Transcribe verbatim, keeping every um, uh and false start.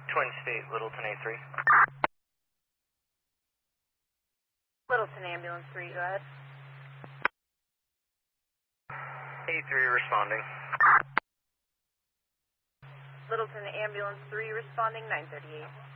Twin State, Littleton A three. Littleton Ambulance three, go ahead. A three responding. Littleton Ambulance three responding, nine thirty-eight.